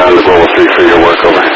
on the Global 3 for your work, over.